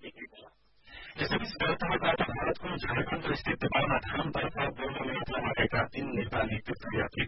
देखिएको छ। यसैबीच गैरतहबाट भारतको झारखण्ड स्थित बाबाधामतर्फ बोर्डर यात्रा लागेका 3 नेपाली तीर्थयात्री